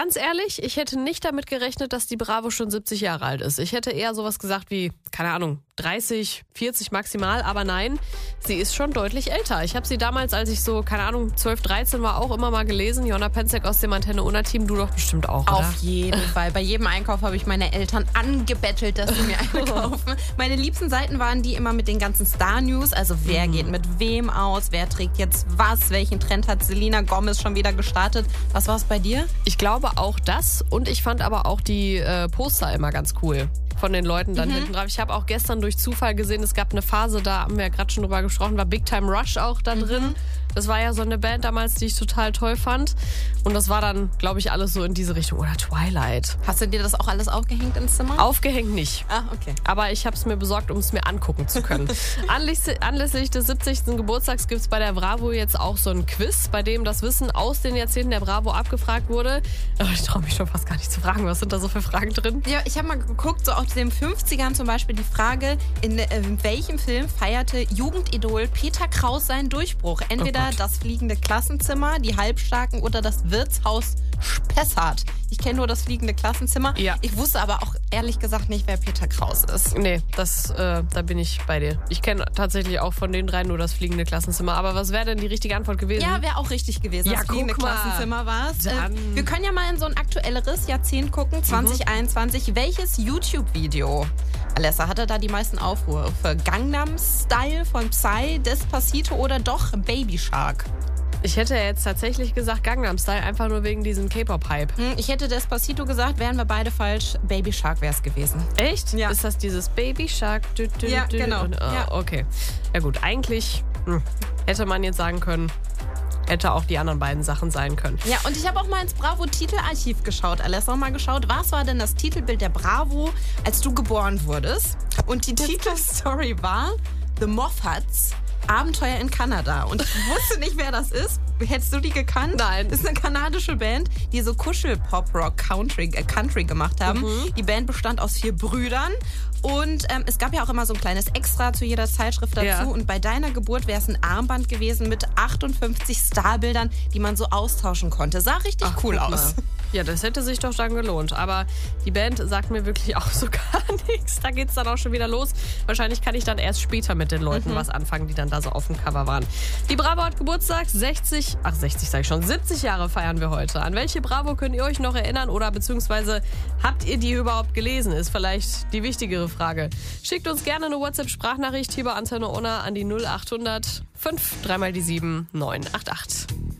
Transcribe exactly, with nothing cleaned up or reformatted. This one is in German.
Ganz ehrlich, ich hätte nicht damit gerechnet, dass die Bravo schon siebzig Jahre alt ist. Ich hätte eher sowas gesagt wie, keine Ahnung, dreißig, vierzig maximal. Aber nein, sie ist schon deutlich älter. Ich habe sie damals, als ich so, keine Ahnung, zwölf, dreizehn war, auch immer mal gelesen. Jonna Penzek aus dem Antenne-Unna-Team, du doch bestimmt auch, oder? Auf jeden Fall. Bei jedem Einkauf habe ich meine Eltern angebettelt, dass sie mir eine kaufen. Meine liebsten Seiten waren die immer mit den ganzen Star-News. Also wer mhm. geht mit wem aus, wer trägt jetzt was, welchen Trend hat Selena Gomez schon wieder gestartet. Was war es bei dir? Ich glaube auch das und ich fand aber auch die äh, Poster immer ganz cool von den Leuten dann mhm. hinten drauf. Ich habe auch gestern durch Zufall gesehen, es gab eine Phase, da haben wir ja gerade schon drüber gesprochen, war Big Time Rush auch da drin. Mhm. Das war ja so eine Band damals, die ich total toll fand. Und das war dann, glaube ich, alles so in diese Richtung. Oder Twilight. Hast du dir das auch alles aufgehängt ins Zimmer? Aufgehängt nicht. Ah, okay. Aber ich habe es mir besorgt, um es mir angucken zu können. Anlässlich, anlässlich des siebzigsten Geburtstags gibt es bei der Bravo jetzt auch so ein Quiz, bei dem das Wissen aus den Jahrzehnten der Bravo abgefragt wurde. Aber ich traue mich schon fast gar nicht zu fragen. Was sind da so für Fragen drin? Ja, ich habe mal geguckt, so aus den fünfzigern zum Beispiel die Frage, in, äh, in welchem Film feierte Jugendidol Peter Kraus seinen Durchbruch? Entweder oh das fliegende Klassenzimmer, die Halbstarken oder das Wirtshaus Spessart. Ich kenne nur das fliegende Klassenzimmer. Ja. Ich wusste aber auch ehrlich gesagt nicht, wer Peter Kraus ist. Nee, das, äh, da bin ich bei dir. Ich kenne tatsächlich auch von den dreien nur das fliegende Klassenzimmer. Aber was wäre denn die richtige Antwort gewesen? Ja, wäre auch richtig gewesen. Ja, das fliegende guck mal. Klassenzimmer war es. Äh, wir können ja mal in so ein aktuelleres Jahrzehnt gucken, zwanzig einundzwanzig. Mhm. Welches YouTube-Video, Alessa, hatte da die meisten Aufrufe? Gangnam Style von Psy, Despacito oder doch Baby Shark? Ich hätte jetzt tatsächlich gesagt Gangnam Style, einfach nur wegen diesem K-Pop-Hype. Ich hätte Despacito gesagt, wären wir beide falsch. Baby Shark wäre es gewesen. Echt? Ja. Ist das dieses Baby Shark? Dü, dü, ja, dü, genau. Und, oh, ja. Okay. Ja gut, eigentlich mh, hätte man jetzt sagen können, hätte auch die anderen beiden Sachen sein können. Ja, und ich habe auch mal ins Bravo-Titelarchiv geschaut. Alessa, auch mal geschaut, was war denn das Titelbild der Bravo, als du geboren wurdest? Und die Titelstory war The Moffats, Abenteuer in Kanada. Und ich wusste nicht, wer das ist. Hättest du die gekannt? Nein. Das ist eine kanadische Band, die so Kuschel-Pop-Rock-Country äh, Country gemacht haben. Mhm. Die Band bestand aus vier Brüdern. Und ähm, es gab ja auch immer so ein kleines Extra zu jeder Zeitschrift dazu. Ja. Und bei deiner Geburt wäre es ein Armband gewesen mit achtundfünfzig Starbildern, die man so austauschen konnte. Sah richtig Ach, cool aus. Ja, das hätte sich doch dann gelohnt. Aber die Band sagt mir wirklich auch so gar nichts. Da geht's dann auch schon wieder los. Wahrscheinlich kann ich dann erst später mit den Leuten mhm. was anfangen, die dann da so auf dem Cover waren. Die Bravo hat Geburtstag. sechzig, ach sechzig sage ich schon, siebzig Jahre feiern wir heute. An welche Bravo könnt ihr euch noch erinnern? Oder beziehungsweise habt ihr die überhaupt gelesen? Ist vielleicht die wichtigere Frage. Schickt uns gerne eine WhatsApp-Sprachnachricht hier bei Antenne Unna an die null acht hundert fünf, dreimal die sieben, neun acht acht.